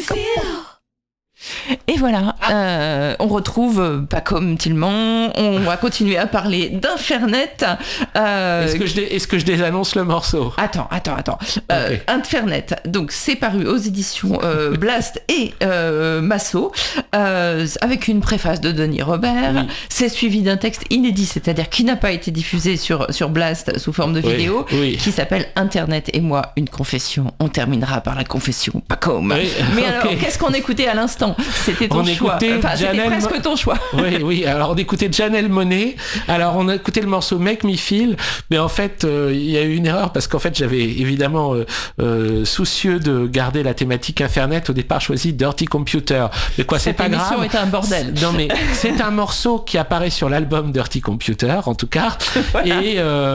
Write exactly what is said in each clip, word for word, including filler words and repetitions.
Et voilà, euh, on retrouve euh, pas comme Tillman, on va continuer à parler d'Infernet. Euh... Est-ce que je dé... est-ce que je désannonce le morceau ? Attends, attends, attends. Euh, okay. Infernet, donc c'est paru aux éditions euh, Blast et euh, Masso, euh, avec une préface de Denis Robert. Oui. C'est suivi d'un texte inédit, c'est-à-dire qui n'a pas été diffusé sur, sur Blast sous forme de vidéo, oui, oui. qui s'appelle Internet et moi, une confession. On terminera par la confession, pas comme. Oui, Mais okay. alors, qu'est-ce qu'on écoutait à l'instant ? C'était ton on choix. Enfin, c'était Janelle presque Mo... ton choix. Oui, oui. Alors, on écoutait Janelle Monáe. Alors, on a écouté le morceau Make Me Feel. Mais en fait, il euh, y a eu une erreur parce qu'en fait, j'avais évidemment, euh, euh, soucieux de garder la thématique Internet, au départ choisi Dirty Computer. Mais quoi, Cette c'est pas grave. Cette émission est un bordel. Non, mais c'est un morceau qui apparaît sur l'album Dirty Computer, en tout cas. Voilà. Et euh,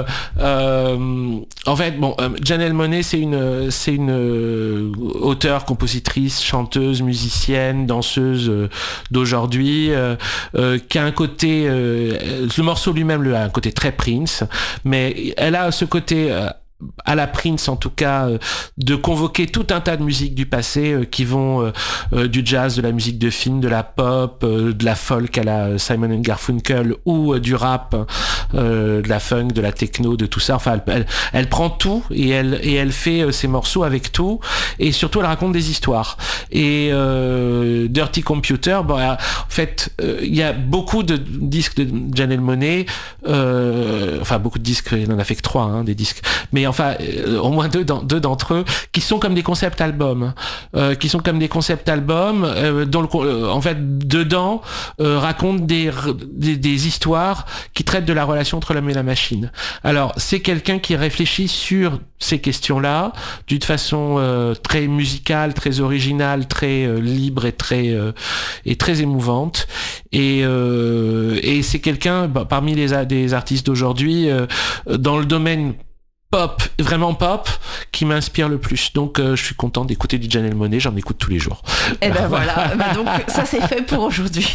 euh, en fait, bon, euh, Janelle Monáe, c'est une, c'est une euh, auteure, compositrice, chanteuse, musicienne, danseuse d'aujourd'hui, euh, euh, qui a un côté, euh, le morceau lui-même a un côté très Prince, mais elle a ce côté euh, à la Prince en tout cas, euh, de convoquer tout un tas de musiques du passé euh, qui vont euh, euh, du jazz, de la musique de film, de la pop, euh, de la folk à la Simon and Garfunkel, ou euh, du rap, euh, de la funk, de la techno, de tout ça. Enfin, elle, elle, elle prend tout et elle, et elle fait euh, ses morceaux avec tout, et surtout elle raconte des histoires. Et euh, Dirty Computer, bon, en fait, il euh, y a beaucoup de disques de Janelle Monáe, euh, enfin beaucoup de disques, il n'en a fait que trois, hein, des disques, mais enfin euh, au moins deux, dans, deux d'entre eux qui sont comme des concept albums, euh, qui sont comme des concept albums euh, dont le, euh, en fait dedans euh, racontent des, des des histoires qui traitent de la relation entre l'homme et la machine. Alors c'est quelqu'un qui réfléchit sur ces questions-là d'une façon euh, très musicale, très originale, très euh, libre et très euh, et très émouvante. Et euh, et c'est quelqu'un bah, parmi les des artistes d'aujourd'hui euh, dans le domaine pop, vraiment pop, qui m'inspire le plus. Donc euh, je suis content d'écouter du Janelle Monáe, j'en écoute tous les jours. Et ben voilà, bah, donc ça c'est fait pour aujourd'hui.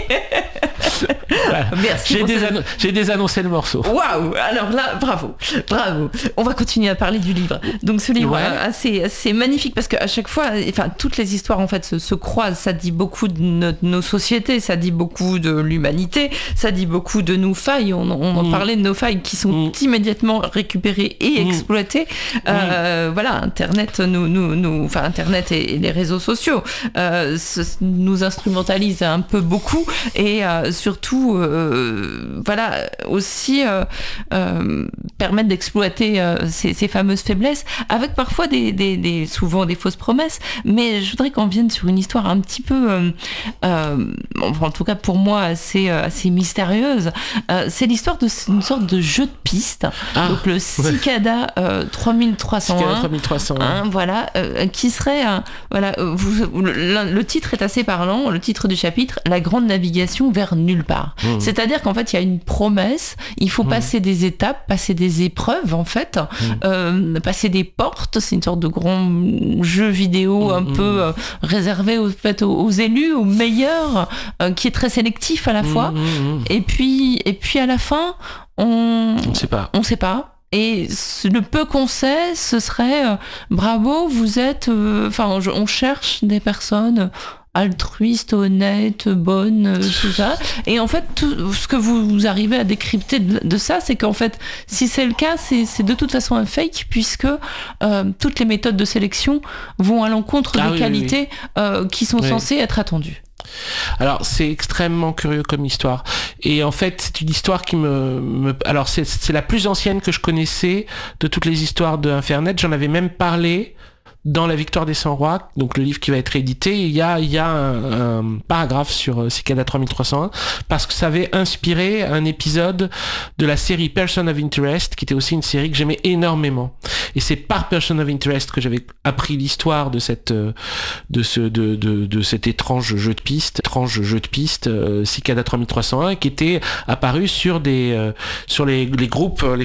Voilà. Merci. J'ai, désannon- cette... j'ai désannoncé le morceau. Waouh. Alors là, bravo, bravo. On va continuer à parler du livre. Donc ce livre, ouais. euh, assez, assez magnifique parce qu'à chaque fois, enfin toutes les histoires en fait se, se croisent. Ça dit beaucoup de nos, nos sociétés, ça dit beaucoup de l'humanité, ça dit beaucoup de nos failles. On, on en mmh. parlait de nos failles qui sont mmh. immédiatement récupérées et mmh. exploitées. Euh, mmh. Voilà, Internet, nous, nous, nous, enfin Internet et, et les réseaux sociaux euh, se, nous instrumentalisent un peu beaucoup et euh, surtout, euh, voilà, aussi euh, euh, permettre d'exploiter euh, ces, ces fameuses faiblesses, avec parfois des, des, des, souvent des fausses promesses. Mais je voudrais qu'on vienne sur une histoire un petit peu, euh, euh, en tout cas pour moi, assez, assez mystérieuse. Euh, c'est l'histoire d'une sorte de jeu de piste. Ah, donc le Cicada euh, trois mille trois cent un. Cicada trois mille trois cent un. Hein, voilà, euh, qui serait, euh, voilà, vous, le, le titre est assez parlant. Le titre du chapitre, La grande navigation vers nulle part. Mmh. C'est-à-dire qu'en fait, il y a une promesse, il faut mmh. passer des étapes, passer des épreuves, en fait, mmh. euh, passer des portes, c'est une sorte de grand jeu vidéo mmh. un peu euh, réservé aux, fait, aux, aux élus, aux meilleurs, euh, qui est très sélectif à la fois. Mmh. Et puis, et puis à la fin, on ne sait pas. On sait pas. Et le peu qu'on sait, ce serait euh, bravo, vous êtes, enfin, euh, on cherche des personnes altruiste, honnête, bonne, tout ça. Et en fait, tout ce que vous arrivez à décrypter de, de ça, c'est qu'en fait, si c'est le cas, c'est, c'est de toute façon un fake, puisque euh, toutes les méthodes de sélection vont à l'encontre ah, des oui, qualités oui. Euh, qui sont oui. censées être attendues. Alors c'est extrêmement curieux comme histoire, et en fait c'est une histoire qui me, me... alors c'est, c'est la plus ancienne que je connaissais de toutes les histoires de Infernet. J'en avais même parlé dans La Victoire des cent rois, donc le livre qui va être édité. Il y a, il y a un, un paragraphe sur Cicada trois mille trois cent un, parce que ça avait inspiré un épisode de la série Person of Interest, qui était aussi une série que j'aimais énormément. Et c'est par Person of Interest que j'avais appris l'histoire de cette, de ce, de, de, de cet étrange jeu de piste, étrange jeu de piste, euh, Cicada trois mille trois cent un, qui était apparu sur des, euh, sur les, les groupes, les